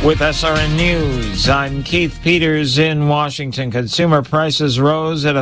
With SRN News, I'm Keith Peters in Washington. Consumer prices rose at a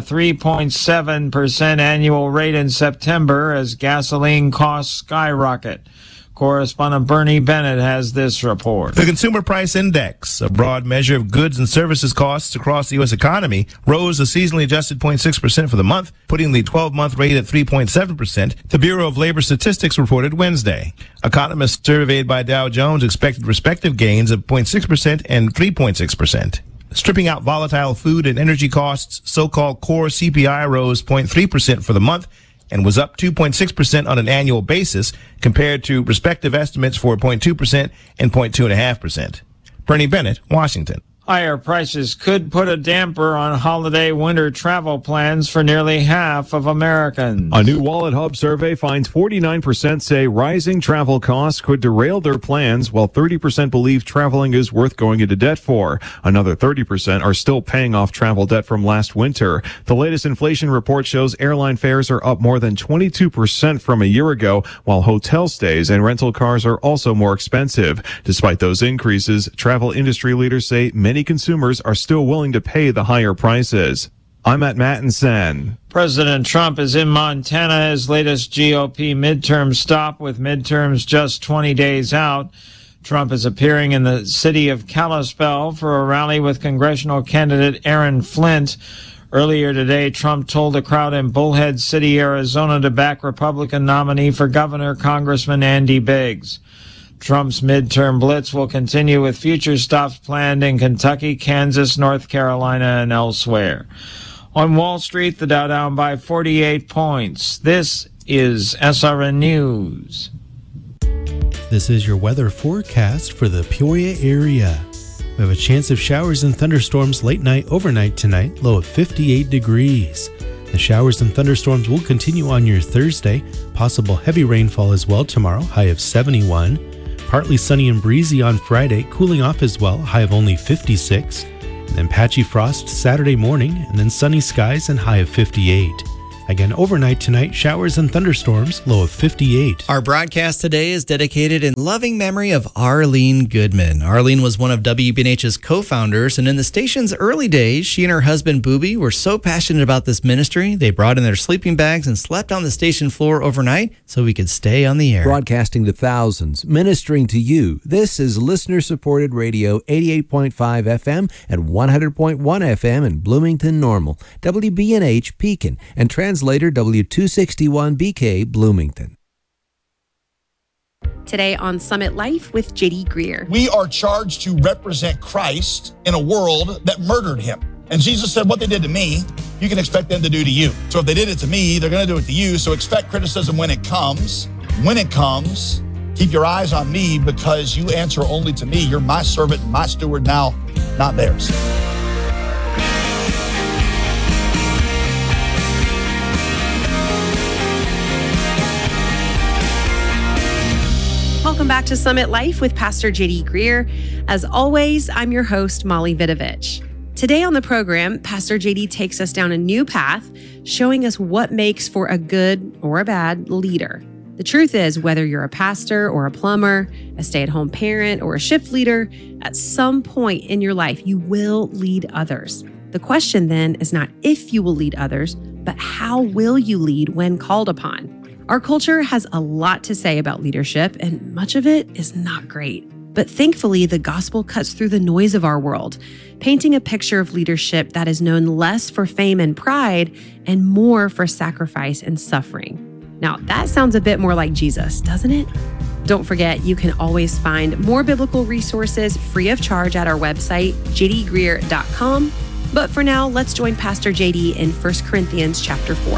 3.7% annual rate in September as gasoline costs skyrocket. Correspondent Bernie Bennett has this report. The Consumer Price Index, a broad measure of goods and services costs across the U.S. economy, rose a seasonally adjusted 0.6% for the month, putting the 12-month rate at 3.7%, the Bureau of Labor Statistics reported Wednesday. Economists surveyed by Dow Jones expected respective gains of 0.6% and 3.6%. Stripping out volatile food and energy costs, so-called core CPI rose 0.3% for the month, and was up 2.6% on an annual basis compared to respective estimates for 0.2% and 0.2.5%. Bernie Bennett, Washington. Higher prices could put a damper on holiday winter travel plans for nearly half of Americans. A new Wallet Hub survey finds 49% say rising travel costs could derail their plans, while 30% believe traveling is worth going into debt for. Another 30% are still paying off travel debt from last winter. The latest inflation report shows airline fares are up more than 22% from a year ago, while hotel stays and rental cars are also more expensive. Despite those increases, travel industry leaders say many consumers are still willing to pay the higher prices. I'm at Mattinson. President Trump is in Montana, his latest GOP midterm stop, with midterms just 20 days out. Trump is appearing in the city of Kalispell for a rally with congressional candidate Aaron Flint. Earlier today, Trump told a crowd in Bullhead City, Arizona, to back Republican nominee for governor, Congressman Andy Biggs. Trump's midterm blitz will continue with future stops planned in Kentucky, Kansas, North Carolina, and elsewhere. On Wall Street, the Dow down by 48 points. This is SRN News. This is your weather forecast for the Peoria area. We have a chance of showers and thunderstorms late night, overnight tonight, low of 58 degrees. The showers and thunderstorms will continue on your Thursday. Possible heavy rainfall as well tomorrow, high of 71. Partly sunny and breezy on Friday, cooling off as well, high of only 56. And then patchy frost Saturday morning, and then sunny skies and high of 58. Again, overnight tonight, showers and thunderstorms, low of 58. Our broadcast today is dedicated in loving memory of Arlene Goodman. Arlene was one of WBNH's co-founders, and in the station's early days, she and her husband, Booby, were so passionate about this ministry, they brought in their sleeping bags and slept on the station floor overnight so we could stay on the air. Broadcasting to thousands, ministering to you. This is listener-supported radio, 88.5 FM and 100.1 FM in Bloomington Normal, WBNH Pekin, and translator W261BK Bloomington. Today on Summit Life with JD Greer. We are charged to represent Christ in a world that murdered him. And Jesus said, what they did to me, you can expect them to do to you. So if they did it to me, they're going to do it to you. So expect criticism when it comes. When it comes, keep your eyes on me because you answer only to me. You're my servant, my steward now, not theirs. Welcome back to Summit Life with Pastor JD Greer. As always, I'm your host, Molly Vidovich. Today on the program, Pastor JD takes us down a new path, showing us what makes for a good or a bad leader. The truth is, whether you're a pastor or a plumber, a stay-at-home parent, or a shift leader, at some point in your life, you will lead others. The question then is not if you will lead others, but how will you lead when called upon? Our culture has a lot to say about leadership, and much of it is not great. But thankfully, the gospel cuts through the noise of our world, painting a picture of leadership that is known less for fame and pride and more for sacrifice and suffering. Now, that sounds a bit more like Jesus, doesn't it? Don't forget, you can always find more biblical resources free of charge at our website, jdgreer.com. But for now, let's join Pastor JD in 1 Corinthians chapter 4.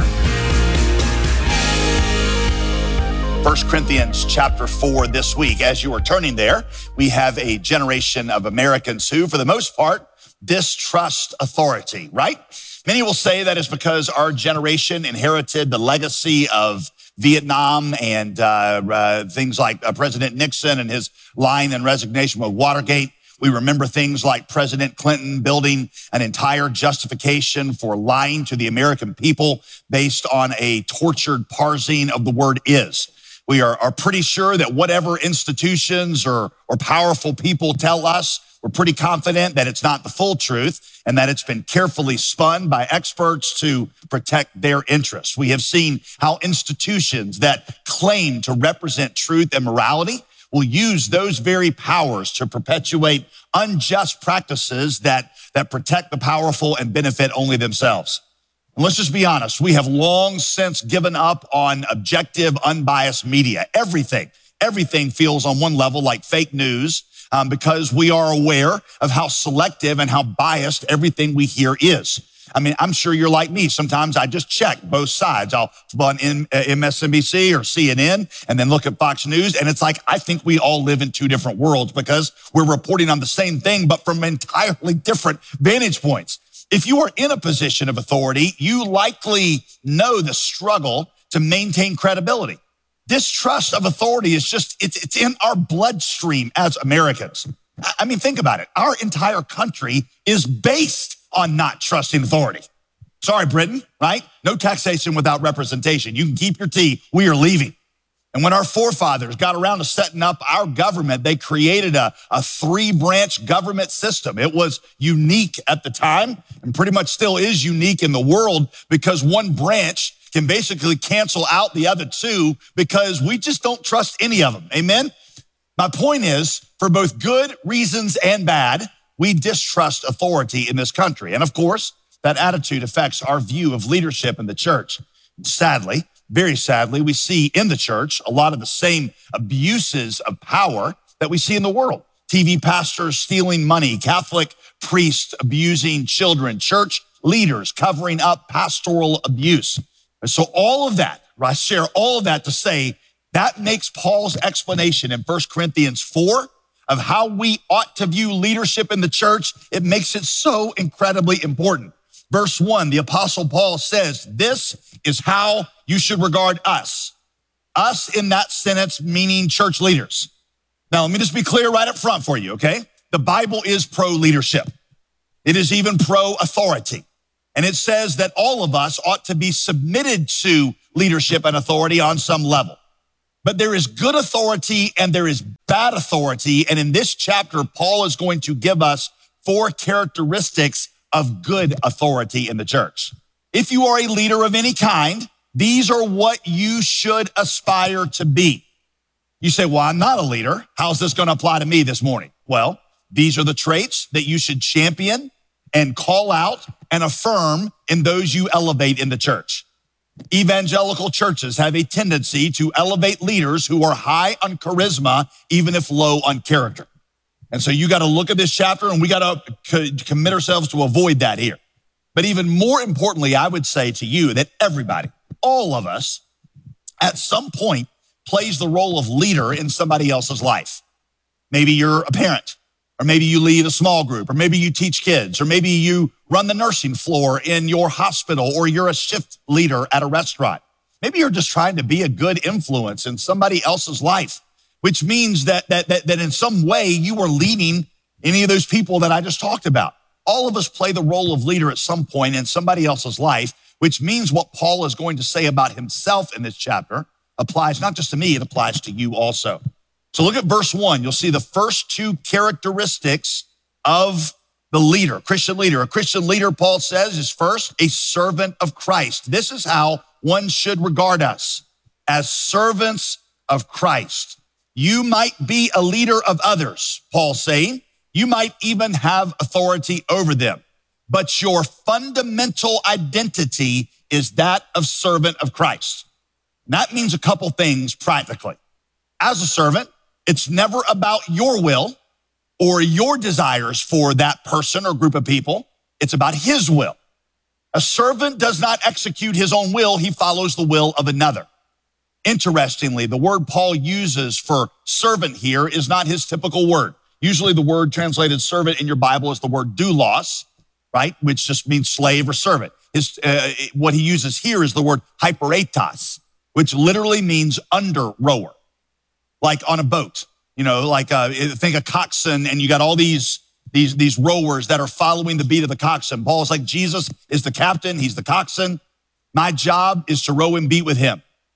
1 Corinthians chapter 4 this week. As you are turning there, we have a generation of Americans who, for the most part, distrust authority, right? Many will say that is because our generation inherited the legacy of Vietnam and things like President Nixon and his lying and resignation with Watergate. We remember things like President Clinton building an entire justification for lying to the American people based on a tortured parsing of the word is. We are pretty sure that whatever institutions or powerful people tell us, we're pretty confident that it's not the full truth and that it's been carefully spun by experts to protect their interests. We have seen how institutions that claim to represent truth and morality will use those very powers to perpetuate unjust practices that protect the powerful and benefit only themselves. And let's just be honest, we have long since given up on objective, unbiased media. Everything feels on one level like fake news because we are aware of how selective and how biased everything we hear is. I mean, I'm sure you're like me. Sometimes I just check both sides. I'll put on MSNBC or CNN and then look at Fox News. And it's like, I think we all live in two different worlds because we're reporting on the same thing, but from entirely different vantage points. If you are in a position of authority, you likely know the struggle to maintain credibility. Distrust of authority is it's in our bloodstream as Americans. I mean, think about it. Our entire country is based on not trusting authority. Sorry, Britain, right? No taxation without representation. You can keep your tea. We are leaving. And when our forefathers got around to setting up our government, they created a three-branch government system. It was unique at the time and pretty much still is unique in the world because one branch can basically cancel out the other two because we just don't trust any of them. Amen? My point is, for both good reasons and bad, we distrust authority in this country. And of course, that attitude affects our view of leadership in the church. Sadly, very sadly, we see in the church a lot of the same abuses of power that we see in the world. TV pastors stealing money, Catholic priests abusing children, church leaders covering up pastoral abuse. And so all of that, I share all of that to say that makes Paul's explanation in 1 Corinthians 4 of how we ought to view leadership in the church, it makes it so incredibly important. Verse 1, the Apostle Paul says, this is how you should regard us. Us in that sentence meaning church leaders. Now, let me just be clear right up front for you, okay? The Bible is pro-leadership. It is even pro-authority. And it says that all of us ought to be submitted to leadership and authority on some level. But there is good authority and there is bad authority. And in this chapter, Paul is going to give us 4 characteristics of good authority in the church. If you are a leader of any kind, these are what you should aspire to be. You say, well, I'm not a leader. How's this going to apply to me this morning? Well, these are the traits that you should champion and call out and affirm in those you elevate in the church. Evangelical churches have a tendency to elevate leaders who are high on charisma, even if low on character. And so you got to look at this chapter and we got to commit ourselves to avoid that here. But even more importantly, I would say to you that everybody, all of us, at some point plays the role of leader in somebody else's life. Maybe you're a parent, or maybe you lead a small group, or maybe you teach kids, or maybe you run the nursing floor in your hospital, or you're a shift leader at a restaurant. Maybe you're just trying to be a good influence in somebody else's life, which means that in some way you are leading any of those people that I just talked about. All of us play the role of leader at some point in somebody else's life, which means what Paul is going to say about himself in this chapter applies not just to me, it applies to you also. So look at verse 1. You'll see the first 2 characteristics of the leader, Christian leader. A Christian leader, Paul says, is first a servant of Christ. This is how one should regard us, as servants of Christ. You might be a leader of others, Paul's saying. You might even have authority over them, but your fundamental identity is that of servant of Christ. And that means a couple things practically. As a servant, it's never about your will or your desires for that person or group of people. It's about his will. A servant does not execute his own will. He follows the will of another. Interestingly, the word Paul uses for servant here is not his typical word. Usually the word translated servant in your Bible is the word doulos, right? Which just means slave or servant. What he uses here is the word hyperetas, which literally means under rower, like on a boat. You know, like think a coxswain, and you got all these rowers that are following the beat of the coxswain. Paul is like, Jesus is the captain. He's the coxswain. My job is to row and beat with him.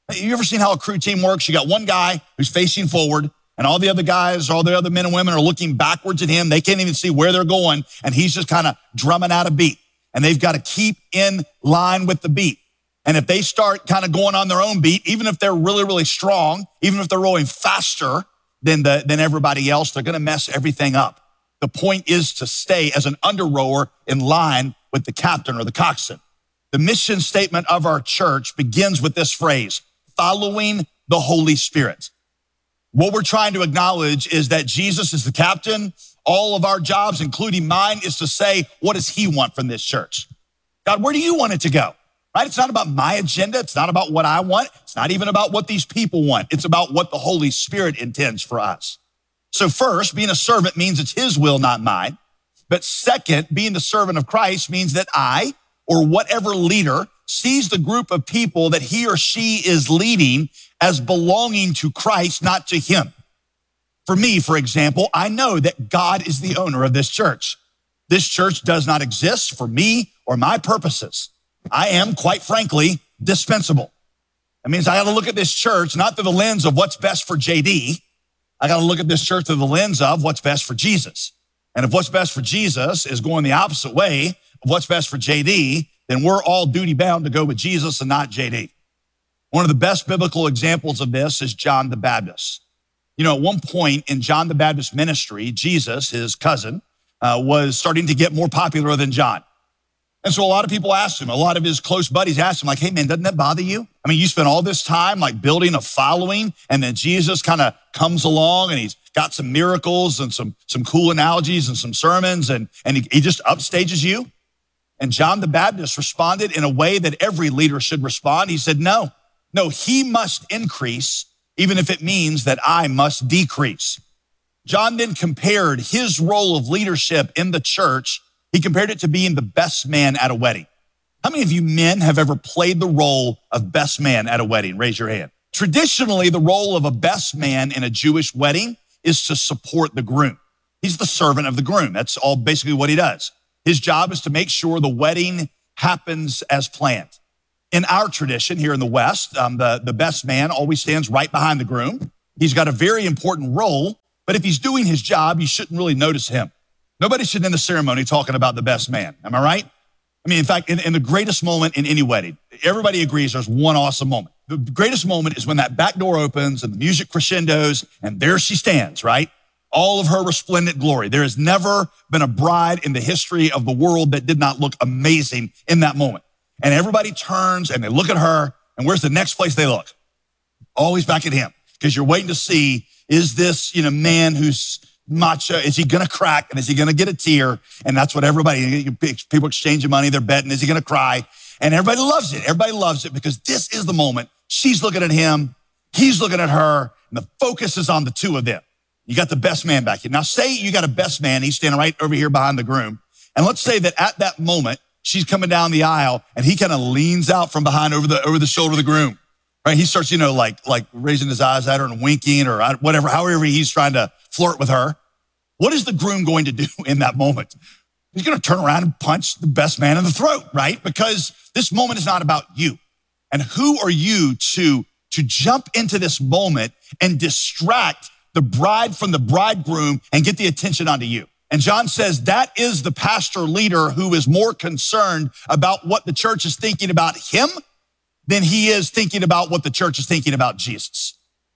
You ever seen how a crew team works? You got one guy who's facing forward, and all the other guys, all the other men and women are looking backwards at him. They can't even see where they're going, and he's just kind of drumming out a beat. And they've got to keep in line with the beat. And if they start kind of going on their own beat, even if they're really, really strong, even if they're rowing faster than everybody else, they're going to mess everything up. The point is to stay as an under rower in line with the captain or the coxswain. The mission statement of our church begins with this phrase, following the Holy Spirit. What we're trying to acknowledge is that Jesus is the captain. All of our jobs, including mine, is to say, what does he want from this church? God, where do you want it to go? Right? It's not about my agenda. It's not about what I want. It's not even about what these people want. It's about what the Holy Spirit intends for us. So first, being a servant means it's his will, not mine. But second, being the servant of Christ means that I, or whatever leader, sees the group of people that he or she is leading as belonging to Christ, not to him. For me, for example, I know that God is the owner of this church. This church does not exist for me or my purposes. I am, quite frankly, dispensable. That means I got to look at this church not through the lens of what's best for JD. I got to look at this church through the lens of what's best for Jesus. And if what's best for Jesus is going the opposite way of what's best for JD, then we're all duty bound to go with Jesus and not JD. One of the best biblical examples of this is John the Baptist. You know, at one point in John the Baptist ministry, Jesus, his cousin, was starting to get more popular than John. And so a lot of people asked him, a lot of his close buddies asked him, like, hey man, doesn't that bother you? I mean, you spent all this time like building a following, and then Jesus kind of comes along and he's got some miracles and some cool analogies and some sermons, and he just upstages you. And John the Baptist responded in a way that every leader should respond. He said, no, he must increase, even if it means that I must decrease. John then compared his role of leadership in the church. He compared it to being the best man at a wedding. How many of you men have ever played the role of best man at a wedding? Raise your hand. Traditionally, the role of a best man in a Jewish wedding is to support the groom. He's the servant of the groom. That's all basically what he does. His job is to make sure the wedding happens as planned. In our tradition here in the West, the best man always stands right behind the groom. He's got a very important role, but if he's doing his job, you shouldn't really notice him. Nobody should end the ceremony talking about the best man. Am I right? I mean, in fact, in the greatest moment in any wedding, everybody agrees there's one awesome moment. The greatest moment is when that back door opens and the music crescendos and there she stands, right? All of her resplendent glory. There has never been a bride in the history of the world that did not look amazing in that moment. And everybody turns and they look at her, and where's the next place they look? Always back at him, because you're waiting to see, is this, man who's macho, is he going to crack, and is he going to get a tear? And that's what people exchanging money, they're betting, is he going to cry? And everybody loves it. Everybody loves it because this is the moment. She's looking at him, he's looking at her, and the focus is on the two of them. You got the best man back here. Now say you got a best man, he's standing right over here behind the groom. And let's say that at that moment, she's coming down the aisle and he kind of leans out from behind over the shoulder of the groom. Right? He starts, like raising his eyes at her and winking or whatever, however he's trying to flirt with her. What is the groom going to do in that moment? He's going to turn around and punch the best man in the throat, right? Because this moment is not about you. And who are you to jump into this moment and distract the bride from the bridegroom and get the attention onto you? And John says that is the pastor leader who is more concerned about what the church is thinking about him than he is thinking about what the church is thinking about Jesus.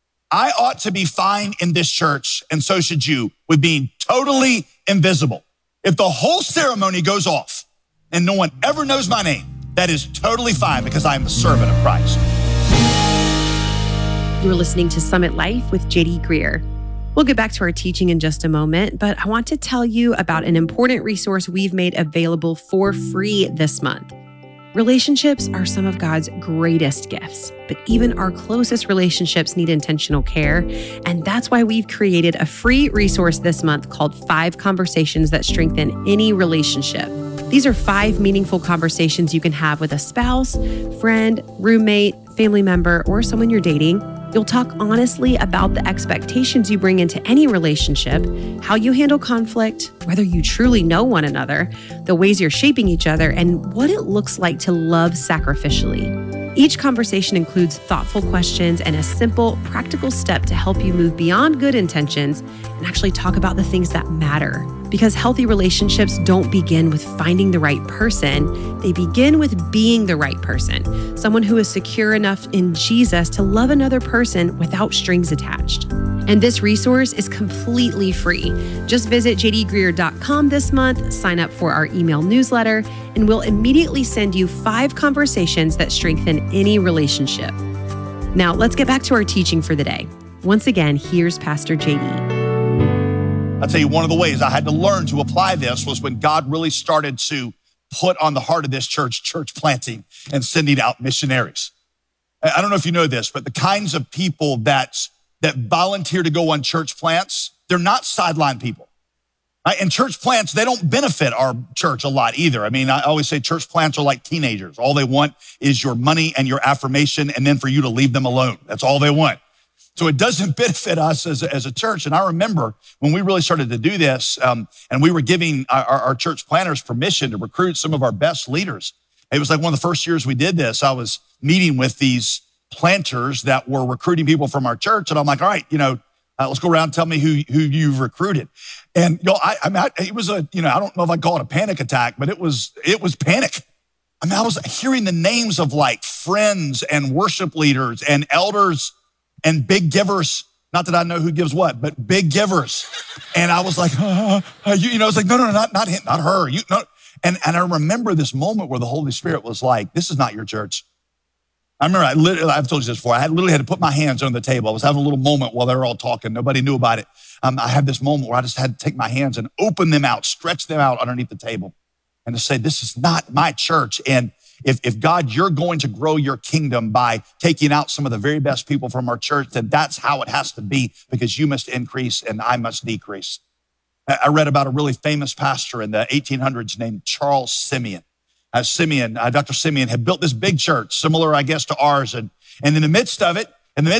I ought to be fine in this church, and so should you, with being totally invisible. If the whole ceremony goes off and no one ever knows my name, that is totally fine because I am the servant of Christ. You're listening to Summit Life with JD Greer. We'll get back to our teaching in just a moment, but I want to tell you about an important resource we've made available for free this month. Relationships are some of God's greatest gifts, but even our closest relationships need intentional care. And that's why we've created a free resource this month called 5 Conversations That Strengthen Any Relationship. These are 5 meaningful conversations you can have with a spouse, friend, roommate, family member, or someone you're dating. You'll talk honestly about the expectations you bring into any relationship, how you handle conflict, whether you truly know one another, the ways you're shaping each other, and what it looks like to love sacrificially. Each conversation includes thoughtful questions and a simple, practical step to help you move beyond good intentions and actually talk about the things that matter. Because healthy relationships don't begin with finding the right person, they begin with being the right person, someone who is secure enough in Jesus to love another person without strings attached. And this resource is completely free. Just visit jdgreer.com this month, sign up for our email newsletter, and we'll immediately send you 5 conversations that strengthen any relationship. Now, let's get back to our teaching for the day. Once again, here's Pastor JD. I'll tell you, one of the ways I had to learn to apply this was when God really started to put on the heart of this church planting and sending out missionaries. I don't know if you know this, but the kinds of people that volunteer to go on church plants, they're not sideline people. Right? And church plants, they don't benefit our church a lot either. I mean, I always say church plants are like teenagers. All they want is your money and your affirmation, and then for you to leave them alone. That's all they want. So it doesn't benefit us as a church. And I remember when we really started to do this, and we were giving our church planners permission to recruit some of our best leaders. It was like one of the first years we did this. I was meeting with these planters that were recruiting people from our church. And I'm like, all right, let's go around and tell me who you've recruited. And, it was I don't know if I call it a panic attack, but it was panic. I mean, I was hearing the names of like friends and worship leaders and elders and big givers. Not that I know who gives what, but big givers. And I was like, it's like, no, not him, not her. And I remember this moment where the Holy Spirit was like, this is not your church. I remember I've told you this before. I literally had to put my hands on the table. I was having a little moment while they were all talking. Nobody knew about it. I had this moment where I just had to take my hands and open them out, stretch them out underneath the table and to say, this is not my church. And if God, you're going to grow your kingdom by taking out some of the very best people from our church, then that's how it has to be, because you must increase and I must decrease. I read about a really famous pastor in the 1800s named Charles Simeon. Dr. Simeon had built this big church, similar, I guess, to ours. And in the midst of it,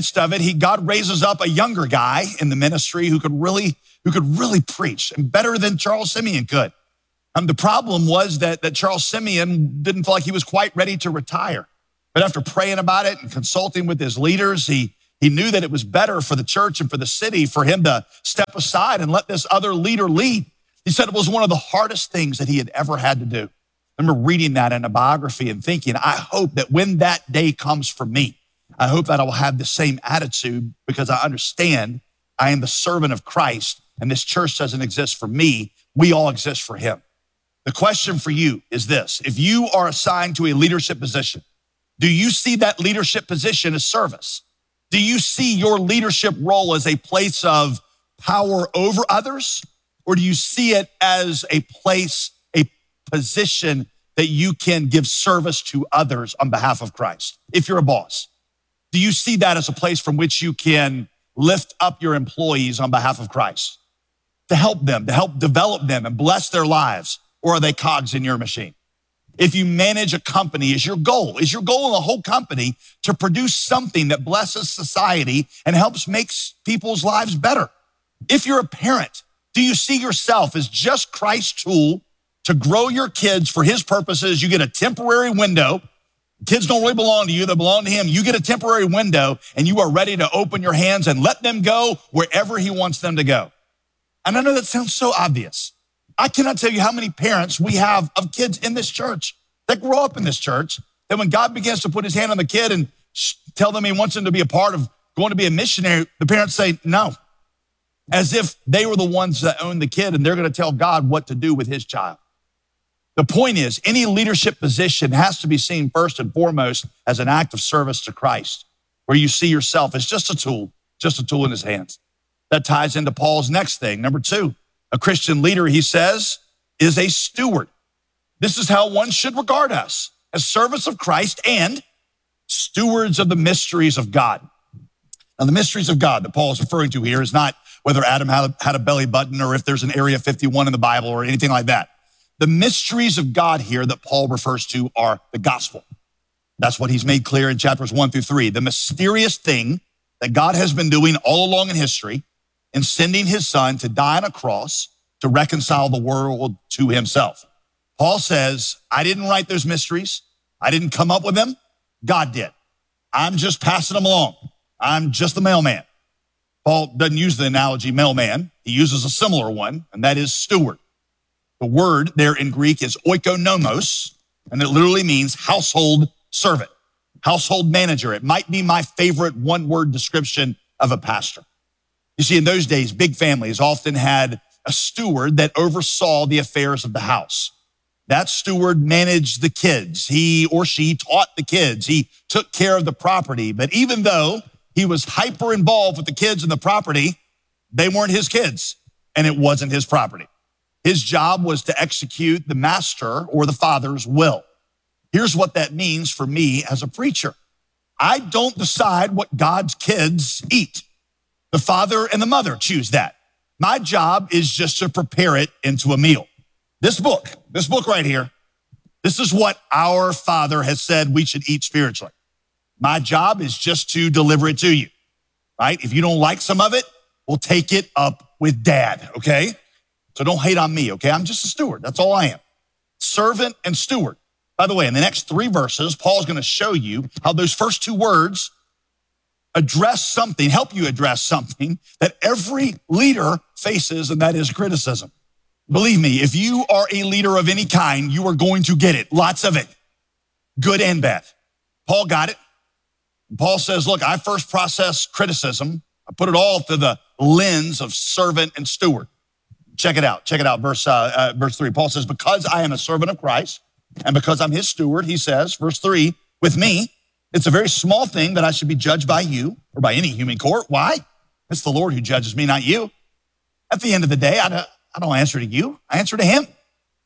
God raises up a younger guy in the ministry who could really preach, and better than Charles Simeon could. The problem was that Charles Simeon didn't feel like he was quite ready to retire. But after praying about it and consulting with his leaders, he knew that it was better for the church and for the city for him to step aside and let this other leader lead. He said it was one of the hardest things that he had ever had to do. I remember reading that in a biography and thinking, I hope that when that day comes for me, I hope that I will have the same attitude, because I understand I am the servant of Christ and this church doesn't exist for me. We all exist for him. The question for you is this: if you are assigned to a leadership position, do you see that leadership position as service? Do you see your leadership role as a place of power over others? Or do you see it as a place, a position that you can give service to others on behalf of Christ? If you're a boss, do you see that as a place from which you can lift up your employees on behalf of Christ, to help them, to help develop them and bless their lives? Or are they cogs in your machine? If you manage a company, is your goal in the whole company to produce something that blesses society and helps make people's lives better? If you're a parent, do you see yourself as just Christ's tool to grow your kids for his purposes? You get a temporary window. Kids don't really belong to you, they belong to him. You get a temporary window and you are ready to open your hands and let them go wherever he wants them to go. And I know that sounds so obvious. I cannot tell you how many parents we have of kids in this church that grow up in this church, that when God begins to put his hand on the kid and tell them he wants them to be a part of going to be a missionary, the parents say no, as if they were the ones that own the kid and they're going to tell God what to do with his child. The point is, any leadership position has to be seen first and foremost as an act of service to Christ, where you see yourself as just a tool in his hands. That ties into Paul's next thing. Number 2, a Christian leader, he says, is a steward. This is how one should regard us, as servants of Christ and stewards of the mysteries of God. Now, the mysteries of God that Paul is referring to here is not whether Adam had a belly button or if there's an Area 51 in the Bible or anything like that. The mysteries of God here that Paul refers to are the gospel. That's what he's made clear in chapters 1 through 3. The mysterious thing that God has been doing all along in history in sending his son to die on a cross to reconcile the world to himself. Paul says, I didn't write those mysteries. I didn't come up with them. God did. I'm just passing them along. I'm just the mailman. Paul doesn't use the analogy mailman. He uses a similar one, and that is steward. The word there in Greek is oikonomos, and it literally means household servant, household manager. It might be my favorite one-word description of a pastor. You see, in those days, big families often had a steward that oversaw the affairs of the house. That steward managed the kids. He or she taught the kids. He took care of the property. But even though he was hyper involved with the kids and the property, they weren't his kids, and it wasn't his property. His job was to execute the master or the father's will. Here's what that means for me as a preacher. I don't decide what God's kids eat. The father and the mother choose that. My job is just to prepare it into a meal. This book right here, this is what our Father has said we should eat spiritually. My job is just to deliver it to you, right? If you don't like some of it, we'll take it up with Dad, okay? So don't hate on me, okay? I'm just a steward. That's all I am. Servant and steward. By the way, in the next 3 verses, Paul's going to show you how those first 2 words address something, help you address something that every leader faces, and that is criticism. Believe me, if you are a leader of any kind, you are going to get it. Lots of it. Good and bad. Paul got it. Paul says, look, I first process criticism. I put it all through the lens of servant and steward. Check it out. Verse 3. Paul says, because I am a servant of Christ and because I'm his steward, he says, verse 3, with me, it's a very small thing that I should be judged by you or by any human court. Why? It's the Lord who judges me, not you. At the end of the day, I don't answer to you. I answer to him.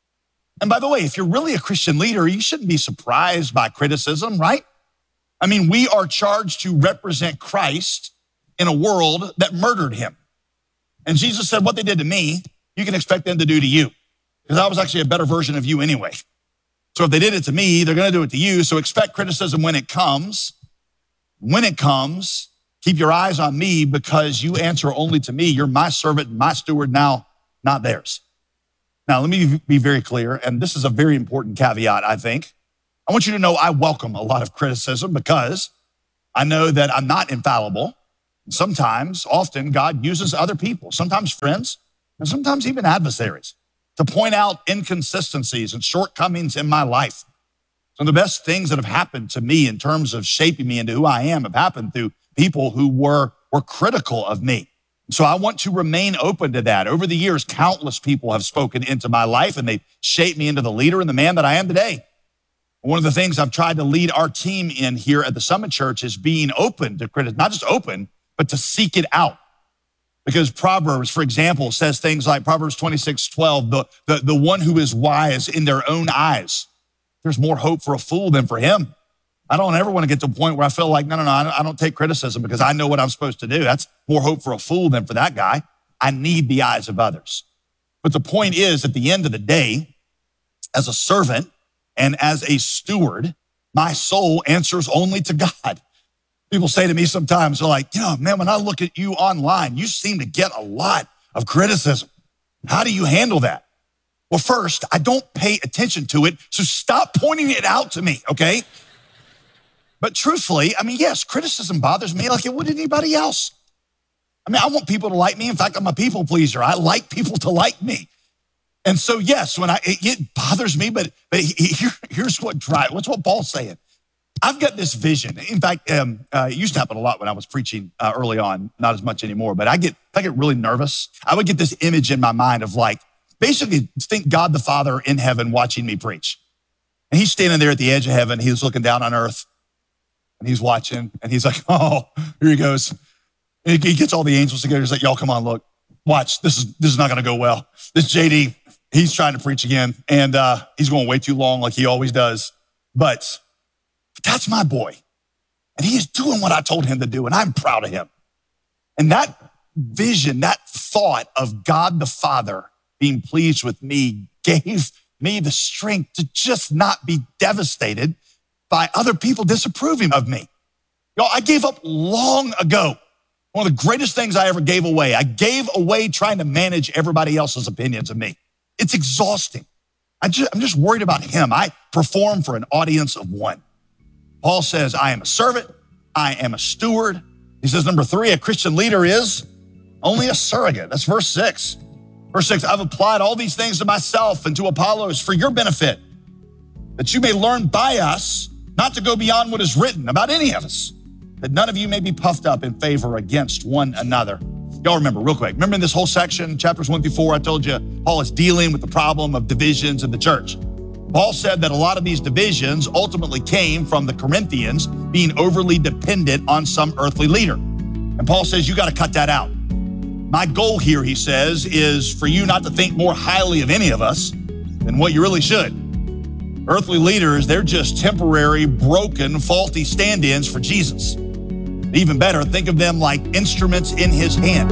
And by the way, if you're really a Christian leader, you shouldn't be surprised by criticism, right? I mean, we are charged to represent Christ in a world that murdered him. And Jesus said, what they did to me, you can expect them to do to you. Because I was actually a better version of you anyway. So if they did it to me, they're going to do it to you. So expect criticism when it comes. When it comes, keep your eyes on me because you answer only to me. You're my servant, my steward now, not theirs. Now, let me be very clear, and this is a very important caveat, I think. I want you to know I welcome a lot of criticism because I know that I'm not infallible. Sometimes, often, God uses other people, sometimes friends, and sometimes even adversaries, to point out inconsistencies and shortcomings in my life. Some of the best things that have happened to me in terms of shaping me into who I am have happened through people who were critical of me. So I want to remain open to that. Over the years, countless people have spoken into my life and they've shaped me into the leader and the man that I am today. One of the things I've tried to lead our team in here at the Summit Church is being open to criticism, not just open, but to seek it out. Because Proverbs, for example, says things like Proverbs 26:12, the one who is wise in their own eyes, there's more hope for a fool than for him. I don't ever want to get to a point where I feel like, no, I don't take criticism because I know what I'm supposed to do. That's more hope for a fool than for that guy. I need the eyes of others. But the point is, at the end of the day, as a servant and as a steward, my soul answers only to God. People say to me sometimes, they're like, man, when I look at you online, you seem to get a lot of criticism. How do you handle that? Well, first, I don't pay attention to it, so stop pointing it out to me, okay? But truthfully, yes, criticism bothers me like it would anybody else. I want people to like me. In fact, I'm a people pleaser. I like people to like me. And so, yes, it bothers me, but here's what's what Paul's saying. I've got this vision. In fact, it used to happen a lot when I was preaching early on, not as much anymore, but if I get really nervous, I would get this image in my mind of basically think God the Father in heaven watching me preach. And he's standing there at the edge of heaven. He's looking down on earth and he's watching and he's like, oh, here he goes. And he gets all the angels together. He's like, y'all, come on, look, watch. This is not going to go well. This JD, he's trying to preach again and he's going way too long like he always does. But that's my boy. And he is doing what I told him to do, and I'm proud of him. And that vision, that thought of God the Father being pleased with me gave me the strength to just not be devastated by other people disapproving of me. Y'all, I gave up long ago. One of the greatest things I ever gave away. I gave away trying to manage everybody else's opinions of me. It's exhausting. I'm just worried about him. I perform for an audience of one. Paul says, I am a servant. I am a steward. He says, number 3, a Christian leader is only a surrogate. That's verse 6. Verse 6, I've applied all these things to myself and to Apollos for your benefit, that you may learn by us not to go beyond what is written about any of us, that none of you may be puffed up in favor against one another. Y'all remember, real quick, remember in this whole section, chapters 1 through 4, I told you Paul is dealing with the problem of divisions in the church. Paul said that a lot of these divisions ultimately came from the Corinthians being overly dependent on some earthly leader. And Paul says, you got to cut that out. My goal here, he says, is for you not to think more highly of any of us than what you really should. Earthly leaders, they're just temporary, broken, faulty stand-ins for Jesus. Even better, think of them like instruments in his hand.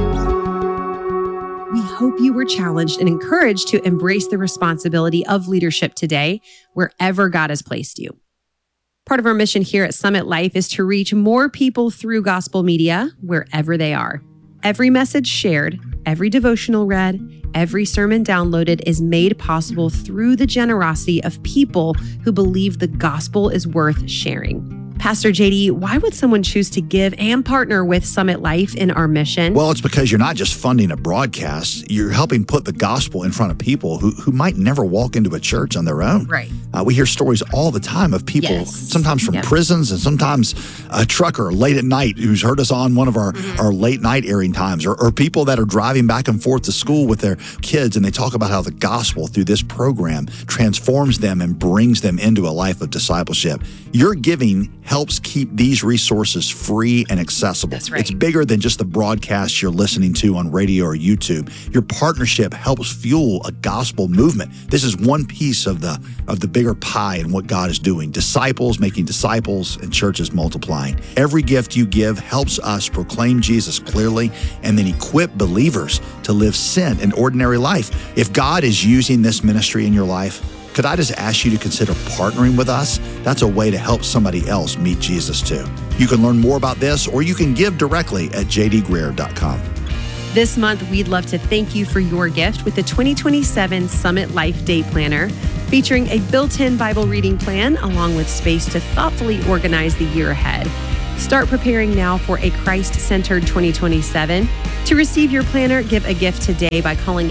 We hope you were challenged and encouraged to embrace the responsibility of leadership today, wherever God has placed you. Part of our mission here at Summit Life is to reach more people through gospel media, wherever they are. Every message shared, every devotional read, every sermon downloaded is made possible through the generosity of people who believe the gospel is worth sharing. Pastor JD, why would someone choose to give and partner with Summit Life in our mission? Well, it's because you're not just funding a broadcast, you're helping put the gospel in front of people who might never walk into a church on their own. Right. We hear stories all the time of people, sometimes from prisons and sometimes a trucker late at night who's heard us on one of our late night airing times, or people that are driving back and forth to school with their kids, and they talk about how the gospel through this program transforms them and brings them into a life of discipleship. Your giving helps keep these resources free and accessible. That's right. It's bigger than just the broadcasts you're listening to on radio or YouTube. Your partnership helps fuel a gospel movement. This is one piece of the bigger pie and what God is doing. Disciples making disciples and churches multiplying. Every gift you give helps us proclaim Jesus clearly and then equip believers to live sin and ordinary life. If God is using this ministry in your life, could I just ask you to consider partnering with us? That's a way to help somebody else meet Jesus too. You can learn more about this, or you can give directly at jdgreer.com. This month, we'd love to thank you for your gift with the 2027 Summit Life Day Planner, featuring a built-in Bible reading plan along with space to thoughtfully organize the year ahead. Start preparing now for a Christ-centered 2027. To receive your planner, give a gift today by calling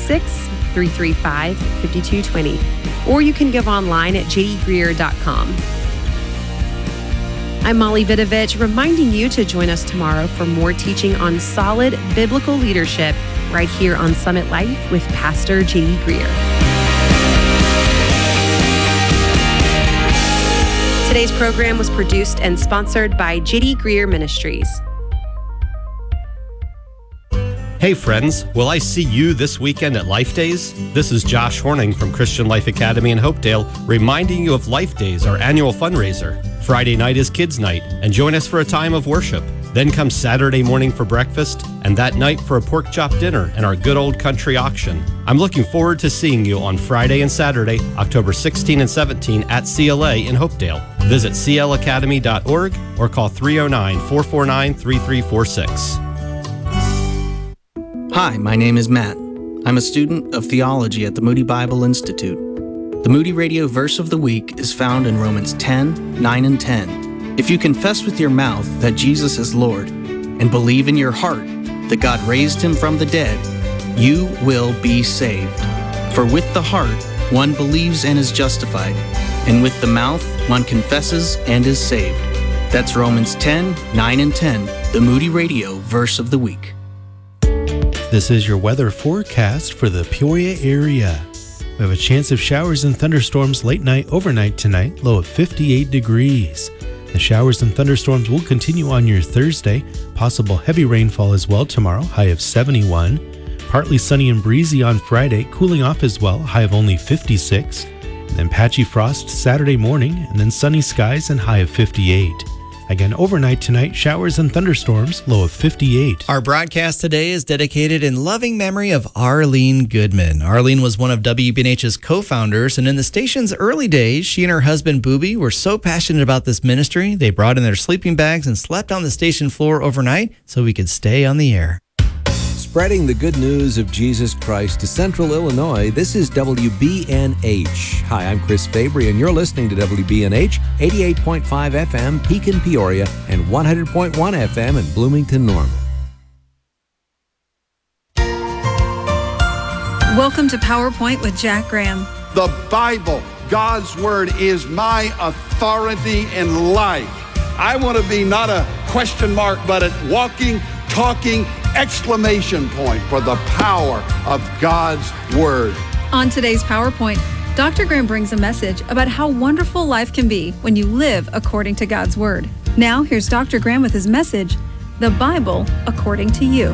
866-335-5220. Or you can give online at jdgreer.com. I'm Molly Vidovich, reminding you to join us tomorrow for more teaching on solid biblical leadership right here on Summit Life with Pastor J.D. Greer. Today's program was produced and sponsored by J.D. Greer Ministries. Hey friends, will I see you this weekend at Life Days? This is Josh Horning from Christian Life Academy in Hopedale, reminding you of Life Days, our annual fundraiser. Friday night is Kids Night, and join us for a time of worship. Then comes Saturday morning for breakfast, and that night for a pork chop dinner and our good old country auction. I'm looking forward to seeing you on Friday and Saturday, October 16 and 17 at CLA in Hopedale. Visit clacademy.org or call 309-449-3346. Hi, my name is Matt. I'm a student of theology at the Moody Bible Institute. The Moody Radio Verse of the Week is found in Romans 10, 9, and 10. If you confess with your mouth that Jesus is Lord and believe in your heart that God raised him from the dead, you will be saved. For with the heart one believes and is justified, and with the mouth one confesses and is saved. That's Romans 10, 9, and 10, the Moody Radio Verse of the Week. This is your weather forecast for the Peoria area. We have a chance of showers and thunderstorms late night, overnight tonight, low of 58 degrees. The showers and thunderstorms will continue on your Thursday. Possible heavy rainfall as well tomorrow, high of 71. Partly sunny and breezy on Friday, cooling off as well, high of only 56. And then patchy frost Saturday morning, and then sunny skies and high of 58. Again, overnight tonight, showers and thunderstorms, low of 58. Our broadcast today is dedicated in loving memory of Arlene Goodman. Arlene was one of WBNH's co-founders, and in the station's early days, she and her husband, Booby, were so passionate about this ministry, they brought in their sleeping bags and slept on the station floor overnight so we could stay on the air. Spreading the good news of Jesus Christ to Central Illinois, this is WBNH. Hi, I'm Chris Fabry, and you're listening to WBNH, 88.5 FM, Pekin, Peoria, and 100.1 FM in Bloomington, Normal. Welcome to PowerPoint with Jack Graham. The Bible, God's Word, is my authority in life. I want to be not a question mark, but a walking, talking exclamation point for the power of God's Word. On today's PowerPoint, Dr. Graham brings a message about how wonderful life can be when you live according to God's Word. Now, here's Dr. Graham with his message, The Bible According to You.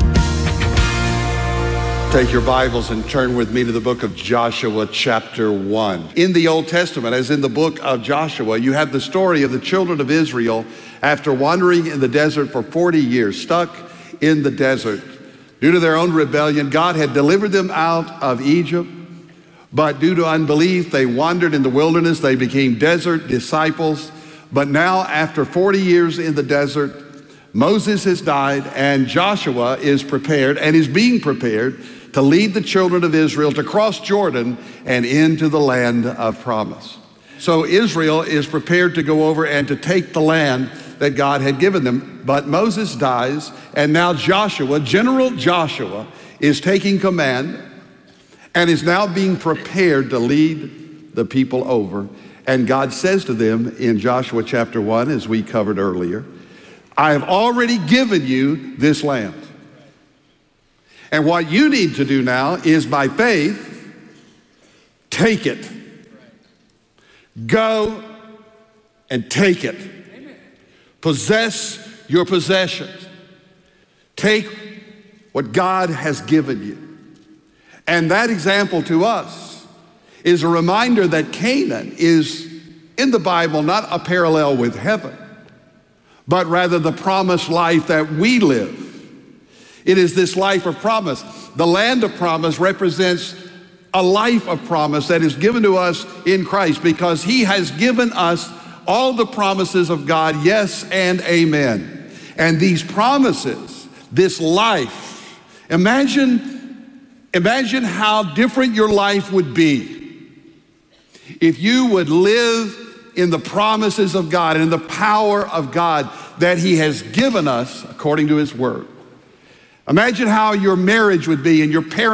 Take your Bibles and turn with me to the book of Joshua, chapter 1. In the Old Testament, as in the book of Joshua, you have the story of the children of Israel after wandering in the desert for 40 years, stuck in the desert. Due to their own rebellion, God had delivered them out of Egypt, but due to unbelief, they wandered in the wilderness. They became desert disciples. But now, after 40 years in the desert, Moses has died, and Joshua is prepared and is being prepared to lead the children of Israel to cross Jordan and into the land of promise. So Israel is prepared to go over and to take the land that God had given them. But Moses dies, and now Joshua, General Joshua, is taking command and is now being prepared to lead the people over. And God says to them in Joshua chapter 1, as we covered earlier, I have already given you this land. And what you need to do now is, by faith, take it. Go and take it. Possess your possessions. Take what God has given you. And that example to us is a reminder that Canaan is, in the Bible, not a parallel with heaven, but rather the promised life that we live. It is this life of promise. The land of promise represents a life of promise that is given to us in Christ, because he has given us all the promises of God, yes and amen. And these promises, this life, imagine how different your life would be if you would live in the promises of God and in the power of God that he has given us according to his word. Imagine how your marriage would be and your parents